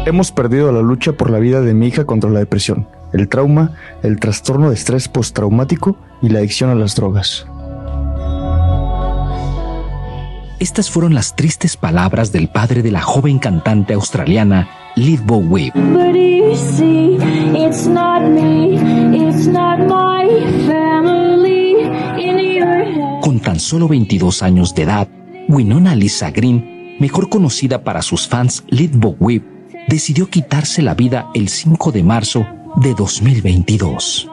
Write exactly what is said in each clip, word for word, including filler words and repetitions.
Hemos perdido la lucha por la vida de mi hija contra la depresión, el trauma, el trastorno de estrés postraumático y la adicción a las drogas. Estas fueron las tristes palabras del padre de la joven cantante australiana Lil Bo Whip. Con tan solo veintidós años de edad, Winona Lisa Green, mejor conocida para sus fans Lil Bo Whip, decidió quitarse la vida el cinco de marzo de dos mil veintidós.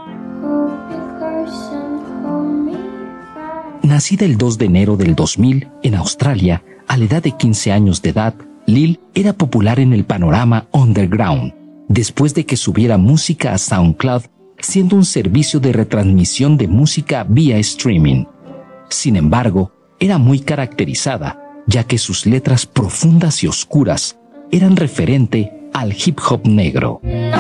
Nacida el dos de enero del dos mil en Australia, a la edad de quince años de edad, Lil era popular en el panorama underground, después de que subiera música a SoundCloud, siendo un servicio de retransmisión de música vía streaming. Sin embargo, era muy caracterizada, ya que sus letras profundas y oscuras eran referente al hip hop negro.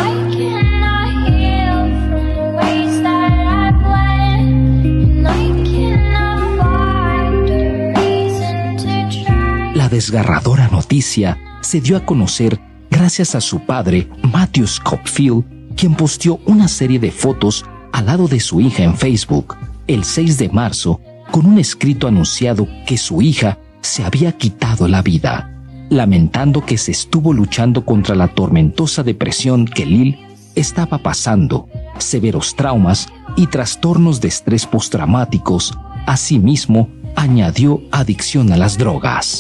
La desgarradora noticia se dio a conocer gracias a su padre, Matthew Scofield, quien posteó una serie de fotos al lado de su hija en Facebook el seis de marzo con un escrito anunciado que su hija se había quitado la vida, lamentando que se estuvo luchando contra la tormentosa depresión que Lil estaba pasando, severos traumas y trastornos de estrés postraumáticos. Asimismo, añadió adicción a las drogas.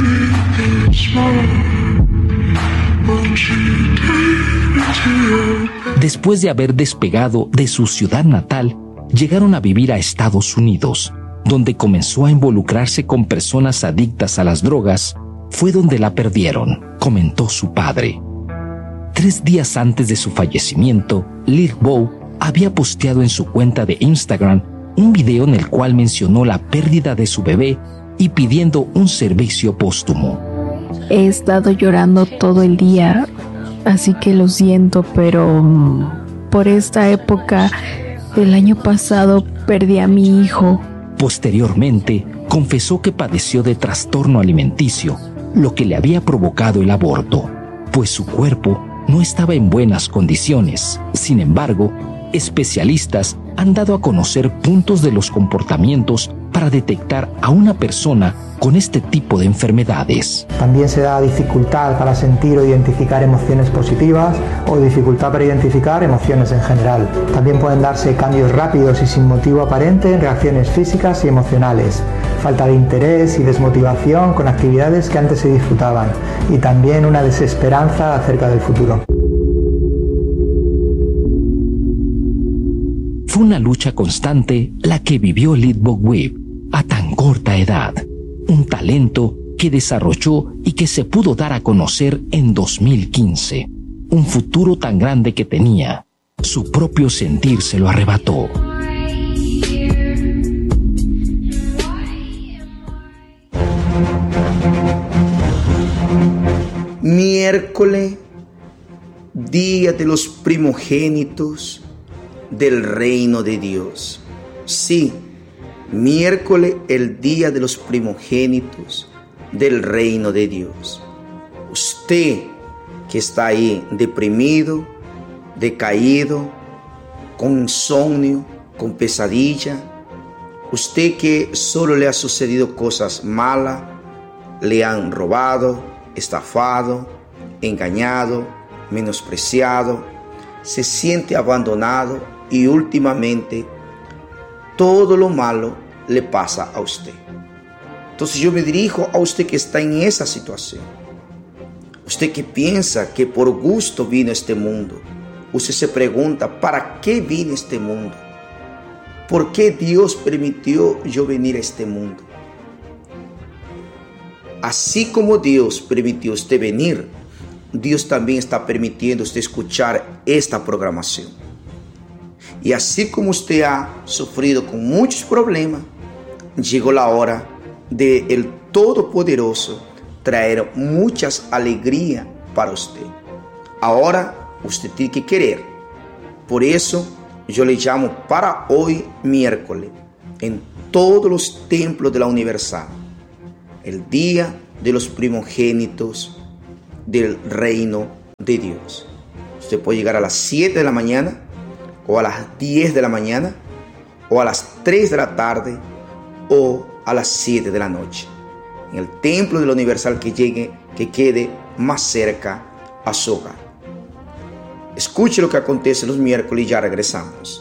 Después de haber despegado de su ciudad natal, llegaron a vivir a Estados Unidos, donde comenzó a involucrarse con personas adictas a las drogas. Fue donde la perdieron, comentó su padre. Tres días antes de su fallecimiento, Lil Bo había posteado en su cuenta de Instagram un video en el cual mencionó la pérdida de su bebé y pidiendo un servicio póstumo. He estado llorando todo el día, así que lo siento, pero por esta época del año pasado perdí a mi hijo. Posteriormente, confesó que padeció de trastorno alimenticio, lo que le había provocado el aborto, pues su cuerpo no estaba en buenas condiciones. Sin embargo, especialistas han dado a conocer puntos de los comportamientos para detectar a una persona con este tipo de enfermedades. También se da dificultad para sentir o identificar emociones positivas o dificultad para identificar emociones en general. También pueden darse cambios rápidos y sin motivo aparente en reacciones físicas y emocionales, falta de interés y desmotivación con actividades que antes se disfrutaban y también una desesperanza acerca del futuro. Fue una lucha constante la que vivió Lil Bo Whip a tan corta edad, un talento que desarrolló y que se pudo dar a conocer en dos mil quince, un futuro tan grande que tenía, su propio sentir se lo arrebató. Miércoles, día de los primogénitos del reino de Dios. Sí, miércoles, el día de los primogénitos del reino de Dios. Usted que está ahí deprimido, decaído, con insomnio, con pesadilla, usted que solo le ha sucedido cosas malas, le han robado, estafado, engañado, menospreciado, se siente abandonado y últimamente todo lo malo le pasa a usted. Entonces yo me dirijo a usted que está en esa situación. Usted que piensa que por gusto vino a este mundo. Usted se pregunta, ¿para qué vine a este mundo? ¿Por qué Dios permitió yo venir a este mundo? Así como Dios permitió usted venir, Dios también está permitiendo usted escuchar esta programación. Y así como usted ha sufrido con muchos problemas, llegó la hora de el Todopoderoso traer muchas alegrías para usted. Ahora usted tiene que querer. Por eso yo le llamo para hoy miércoles en todos los templos de la Universal, el día de los primogénitos del reino de Dios. Usted puede llegar a las siete de la mañana, o a las diez de la mañana, o a las tres de la tarde, o a las siete de la noche. En el templo de la Universal que llegue, que quede más cerca a su hogar. Escuche lo que acontece los miércoles y ya regresamos.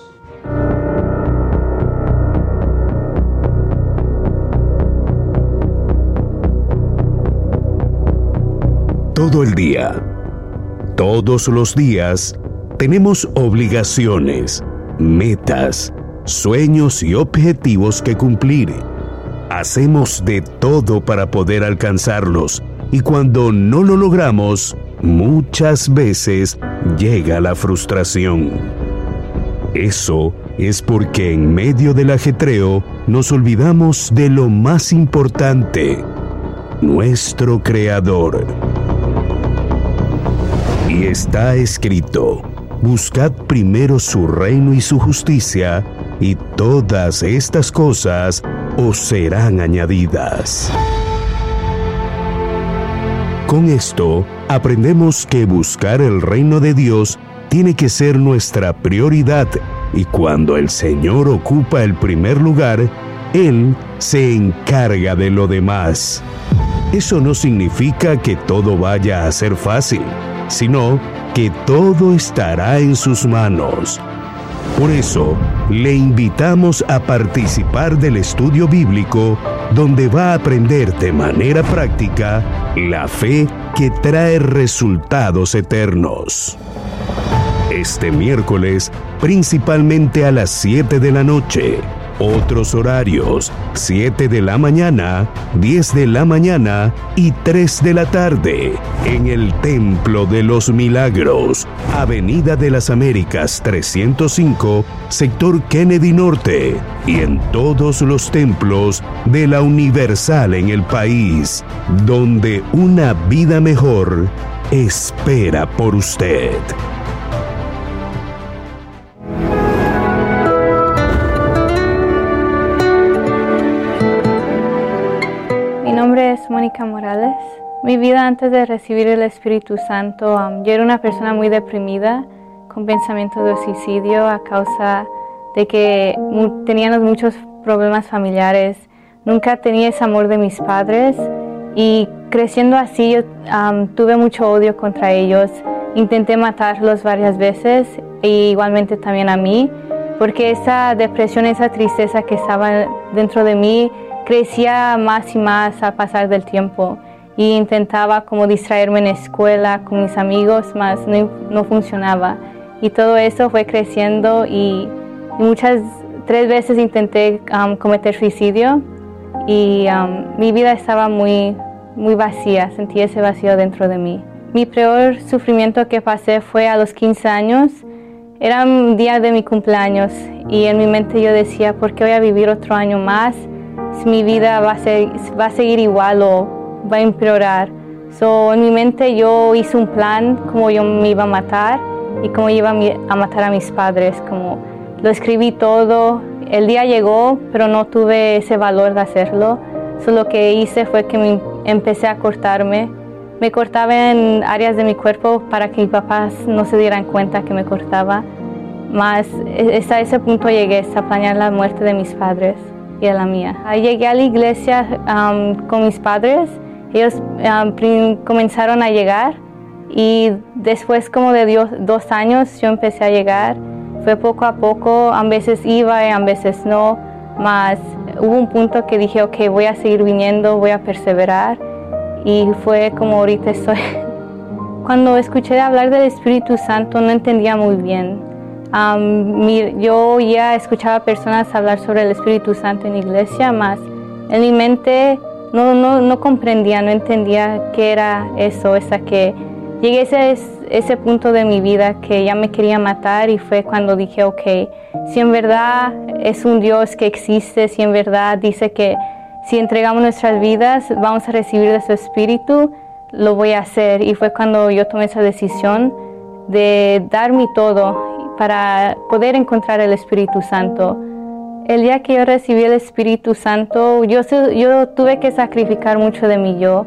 Todo el día, todos los días, tenemos obligaciones, metas, sueños y objetivos que cumplir. Hacemos de todo para poder alcanzarlos y cuando no lo logramos, muchas veces llega la frustración. Eso es porque en medio del ajetreo nos olvidamos de lo más importante, nuestro Creador. Y está escrito: buscad primero su reino y su justicia, y todas estas cosas os serán añadidas. Con esto, aprendemos que buscar el reino de Dios tiene que ser nuestra prioridad, y cuando el Señor ocupa el primer lugar, Él se encarga de lo demás. Eso no significa que todo vaya a ser fácil, sino que todo estará en sus manos. Por eso, le invitamos a participar del estudio bíblico, donde va a aprender de manera práctica la fe que trae resultados eternos. Este miércoles, principalmente a las siete de la noche. Otros horarios: siete de la mañana, diez de la mañana y tres de la tarde, en el Templo de los Milagros, Avenida de las Américas trescientos cinco, sector Kennedy Norte, y en todos los templos de la Universal en el país, donde una vida mejor espera por usted. Mi nombre es Mónica Morales. Mi vida antes de recibir el Espíritu Santo, um, yo era una persona muy deprimida, con pensamientos de suicidio a causa de que mu- teníamos muchos problemas familiares. Nunca tenía ese amor de mis padres y creciendo así yo um, tuve mucho odio contra ellos. Intenté matarlos varias veces e igualmente también a mí, porque esa depresión, esa tristeza que estaba dentro de mí crecía más y más al pasar del tiempo y intentaba como distraerme en la escuela con mis amigos, mas no, no funcionaba. Y todo eso fue creciendo y, y muchas, tres veces intenté um, cometer suicidio y um, mi vida estaba muy, muy vacía, sentí ese vacío dentro de mí. Mi peor sufrimiento que pasé fue a los quince años. Era un día de mi cumpleaños y en mi mente yo decía, ¿por qué voy a vivir otro año más? Si mi vida va a, ser, va a seguir igual o va a empeorar. So, en mi mente yo hice un plan como yo me iba a matar y cómo iba a matar a mis padres. Como lo escribí todo, el día llegó, pero no tuve ese valor de hacerlo. So, lo que hice fue que me empecé a cortarme. Me cortaba en áreas de mi cuerpo para que mis papás no se dieran cuenta que me cortaba. Mas hasta ese punto llegué, hasta planear la muerte de mis padres y de la mía. Llegué a la iglesia um, con mis padres. Ellos um, comenzaron a llegar y después como de dios, dos años yo empecé a llegar. Fue poco a poco, a veces iba y a veces no, mas hubo un punto que dije, ok, voy a seguir viniendo, voy a perseverar y fue como ahorita estoy. Cuando escuché hablar del Espíritu Santo no entendía muy bien. Um, mi, yo ya escuchaba personas hablar sobre el Espíritu Santo en la iglesia, mas en mi mente no, no, no comprendía, no entendía qué era eso, hasta que llegué a ese, ese punto de mi vida que ya me quería matar y fue cuando dije, ok, si en verdad es un Dios que existe, si en verdad dice que si entregamos nuestras vidas vamos a recibir de su Espíritu, lo voy a hacer. Y fue cuando yo tomé esa decisión de dar mi todo para poder encontrar el Espíritu Santo. El día que yo recibí el Espíritu Santo, yo, yo tuve que sacrificar mucho de mí yo,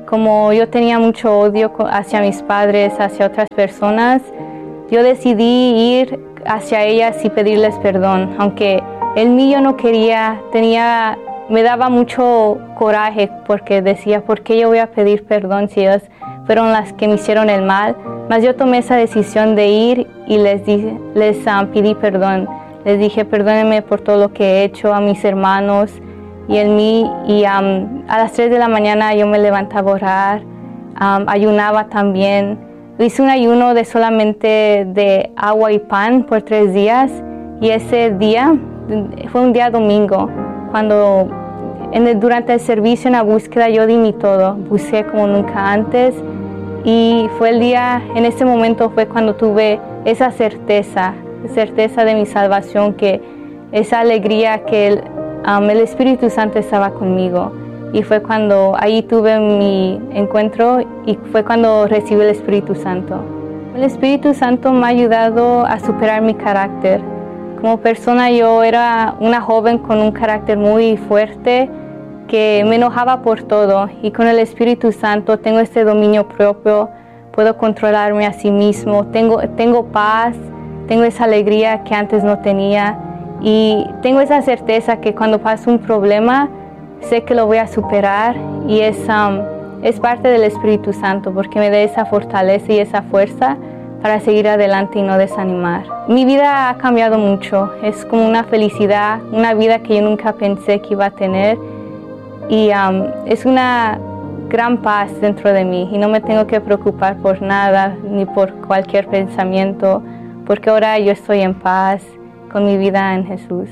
como yo tenía mucho odio hacia mis padres, hacia otras personas, yo decidí ir hacia ellas y pedirles perdón, aunque el mío no quería, tenía, me daba mucho coraje porque decía, ¿por qué yo voy a pedir perdón si ellas fueron las que me hicieron el mal? Mas yo tomé esa decisión de ir y les, di, les um, pedí perdón. Les dije, perdónenme por todo lo que he hecho a mis hermanos y en mí. Y um, a las tres de la mañana yo me levantaba a orar, um, ayunaba también. Hice un ayuno de solamente de agua y pan por tres días. Y ese día fue un día domingo, cuando en el, durante el servicio en la búsqueda yo di mi todo. Busqué como nunca antes. Y fue el día, en ese momento fue cuando tuve esa certeza, certeza de mi salvación, que esa alegría que el, um, el Espíritu Santo estaba conmigo. Y fue cuando ahí tuve mi encuentro y fue cuando recibí el Espíritu Santo. El Espíritu Santo me ha ayudado a superar mi carácter. Como persona yo era una joven con un carácter muy fuerte, que me enojaba por todo, y con el Espíritu Santo tengo este dominio propio, puedo controlarme a sí mismo, tengo, tengo paz, tengo esa alegría que antes no tenía, y tengo esa certeza que cuando paso un problema, sé que lo voy a superar, y es, um, es parte del Espíritu Santo, porque me da esa fortaleza y esa fuerza para seguir adelante y no desanimar. Mi vida ha cambiado mucho, es como una felicidad, una vida que yo nunca pensé que iba a tener, y um, es una gran paz dentro de mí y no me tengo que preocupar por nada ni por cualquier pensamiento, porque ahora yo estoy en paz con mi vida en Jesús.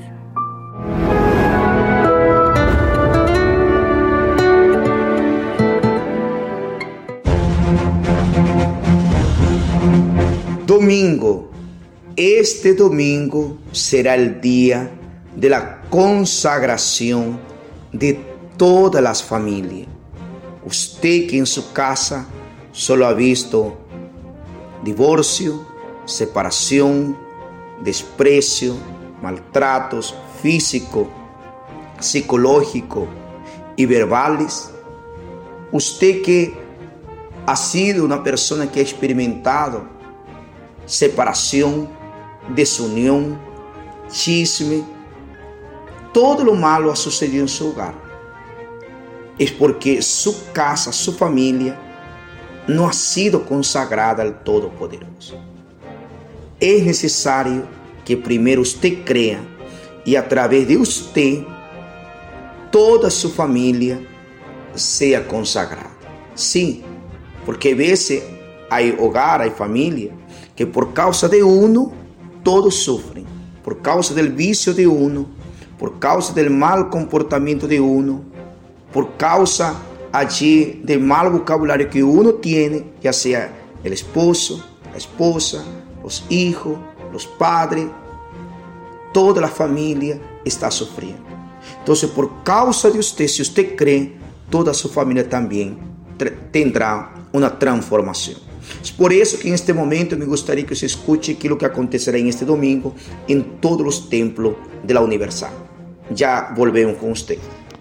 Domingo. Este domingo será el día de la consagración de todas las familias. Usted que en su casa solo ha visto divorcio, separación, desprecio, maltratos físico, psicológico y verbales. Usted que ha sido una persona que ha experimentado separación, desunión, chisme, todo lo malo ha sucedido en su hogar. Es porque su casa, su familia, no ha sido consagrada al Todopoderoso. Es necesario que primero usted crea y a través de usted, toda su familia sea consagrada. Sí, porque a veces hay hogar, hay familia, que por causa de uno, todos sufren. Por causa del vicio de uno, por causa del mal comportamiento de uno, por causa allí del mal vocabulario que uno tiene, ya sea el esposo, la esposa, los hijos, los padres, toda la familia está sufriendo. Entonces, por causa de usted, si usted cree, toda su familia también tendrá una transformación. Es por eso que en este momento me gustaría que se escuche qué es lo que acontecerá en este domingo en todos los templos de la Universal. Ya volvemos con usted.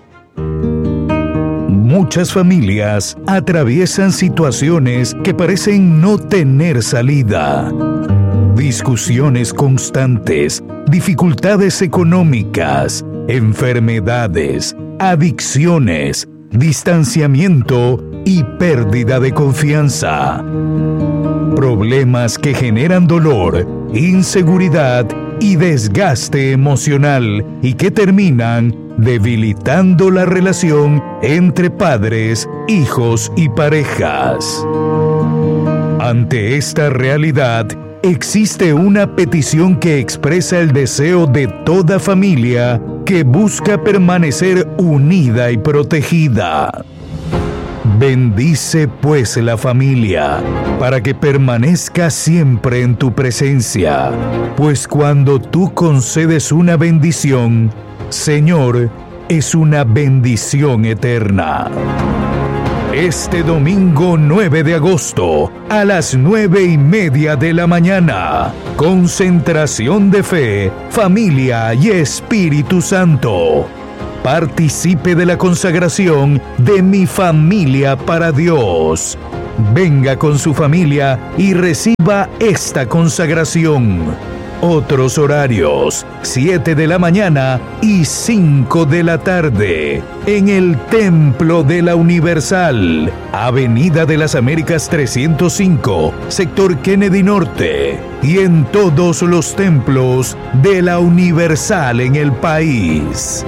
Muchas familias atraviesan situaciones que parecen no tener salida. Discusiones constantes, dificultades económicas, enfermedades, adicciones, distanciamiento y pérdida de confianza. Problemas que generan dolor, inseguridad y desgaste emocional y que terminan debilitando la relación entre padres, hijos y parejas. Ante esta realidad, existe una petición que expresa el deseo de toda familia que busca permanecer unida y protegida. Bendice pues la familia, para que permanezca siempre en tu presencia, pues cuando tú concedes una bendición, Señor, es una bendición eterna. Este domingo nueve de agosto, a las nueve y media de la mañana, concentración de fe, familia y Espíritu Santo. Participe de la consagración de Mi Familia para Dios. Venga con su familia y reciba esta consagración. Otros horarios, siete de la mañana y cinco de la tarde, en el Templo de la Universal, Avenida de las Américas trescientos cinco, sector Kennedy Norte, y en todos los templos de la Universal en el país.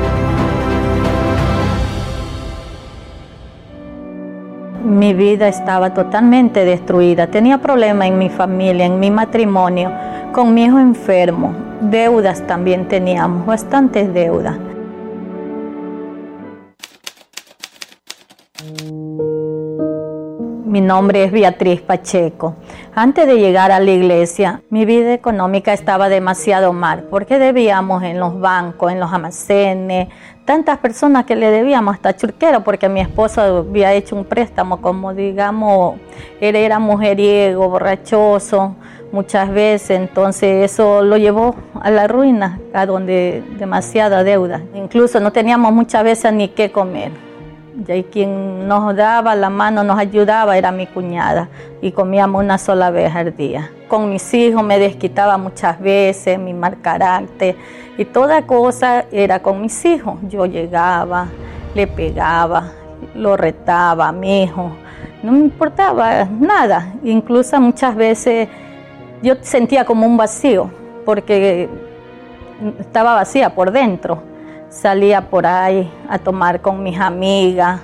Mi vida estaba totalmente destruida, tenía problemas en mi familia, en mi matrimonio, con mi hijo enfermo, deudas también teníamos, bastantes deudas. Mi nombre es Beatriz Pacheco. Antes de llegar a la iglesia, mi vida económica estaba demasiado mal, porque debíamos en los bancos, en los almacenes, tantas personas que le debíamos, hasta churquero, porque mi esposo había hecho un préstamo, como digamos, él era mujeriego, borrachoso, muchas veces, entonces eso lo llevó a la ruina, a donde demasiada deuda. Incluso no teníamos muchas veces ni qué comer. Y quien nos daba la mano, nos ayudaba, era mi cuñada, y comíamos una sola vez al día. Con mis hijos me desquitaba muchas veces, mi mal carácter, y toda cosa era con mis hijos. Yo llegaba, le pegaba, lo retaba a mi hijo, no me importaba nada. Incluso muchas veces yo sentía como un vacío, porque estaba vacía por dentro. Salía por ahí a tomar con mis amigas.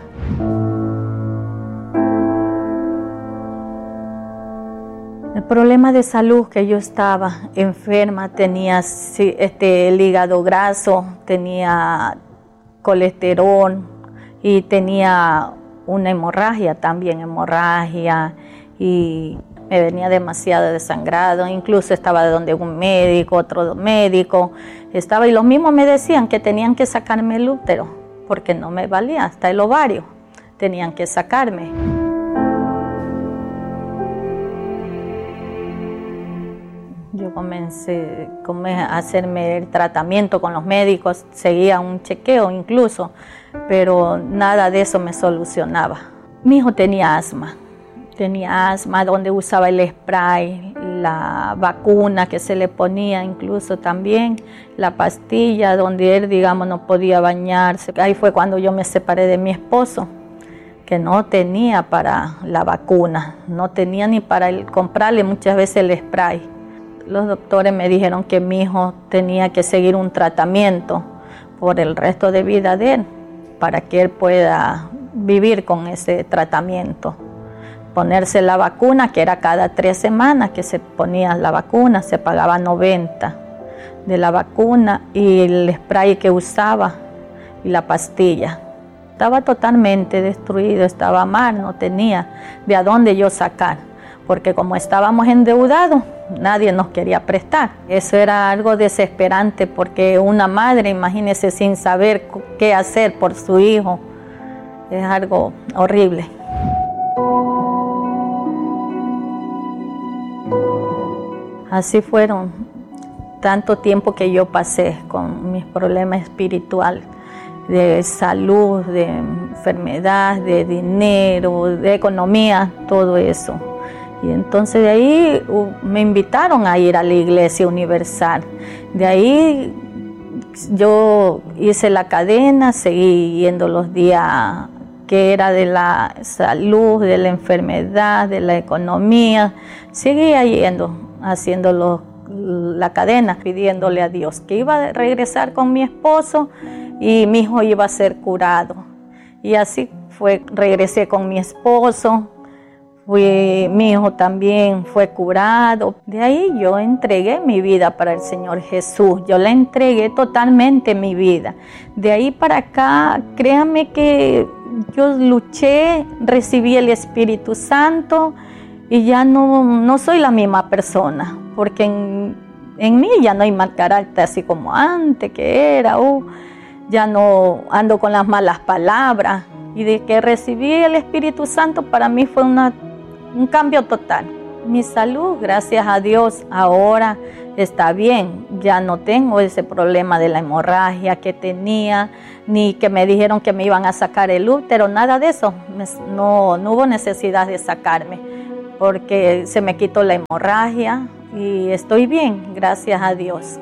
El problema de salud, que yo estaba enferma, tenía este, el hígado graso, tenía colesterol y tenía una hemorragia, también hemorragia, y me venía demasiado desangrado. Incluso estaba donde un médico, otro médico, estaba y los mismos me decían que tenían que sacarme el útero, porque no me valía, hasta el ovario tenían que sacarme. Yo comencé, comencé a hacerme el tratamiento con los médicos, seguía un chequeo incluso, pero nada de eso me solucionaba. Mi hijo tenía asma. Tenía asma, donde usaba el spray, la vacuna que se le ponía, incluso también la pastilla, donde él, digamos, no podía bañarse. Ahí fue cuando yo me separé de mi esposo, que no tenía para la vacuna, no tenía ni para el, comprarle muchas veces el spray. Los doctores me dijeron que mi hijo tenía que seguir un tratamiento por el resto de vida de él, para que él pueda vivir con ese tratamiento. Ponerse la vacuna, que era cada tres semanas que se ponía la vacuna, se pagaba noventa de la vacuna, y el spray que usaba y la pastilla. Estaba totalmente destruido, estaba mal, no tenía de a dónde yo sacar, porque como estábamos endeudados, nadie nos quería prestar. Eso era algo desesperante, porque una madre, imagínese, sin saber qué hacer por su hijo, es algo horrible. Así fueron tanto tiempo que yo pasé con mis problemas espirituales, de salud, de enfermedad, de dinero, de economía, todo eso. Y entonces de ahí uh, me invitaron a ir a la Iglesia Universal. De ahí yo hice la cadena, seguí yendo los días que era de la salud, de la enfermedad, de la economía. Seguía yendo, haciendo los, la cadena, pidiéndole a Dios que iba a regresar con mi esposo y mi hijo iba a ser curado. Y así fue, regresé con mi esposo, fui, mi hijo también fue curado. De ahí yo entregué mi vida para el Señor Jesús, yo le entregué totalmente mi vida. De ahí para acá, créanme que yo luché, recibí el Espíritu Santo y ya no, no soy la misma persona, porque en, en mí ya no hay mal carácter así como antes que era, uh, ya no ando con las malas palabras. Y de que recibí el Espíritu Santo, para mí fue una, un cambio total. Mi salud, gracias a Dios, ahora está bien, ya no tengo ese problema de la hemorragia que tenía, ni que me dijeron que me iban a sacar el útero, nada de eso, no, no hubo necesidad de sacarme, porque se me quitó la hemorragia y estoy bien, gracias a Dios.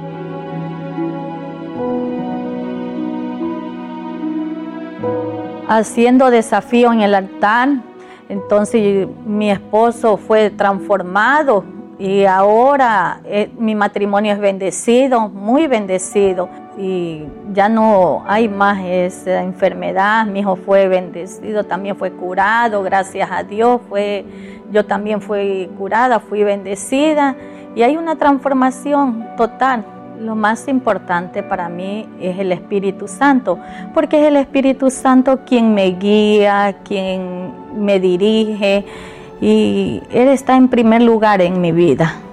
Haciendo desafío en el altar, entonces mi esposo fue transformado y ahora eh, mi matrimonio es bendecido, muy bendecido, y ya no hay más esa enfermedad. Mi hijo fue bendecido, también fue curado, gracias a Dios, fue, yo también fui curada, fui bendecida, y hay una transformación total. Lo más importante para mí es el Espíritu Santo, porque es el Espíritu Santo quien me guía, quien me dirige, y Él está en primer lugar en mi vida.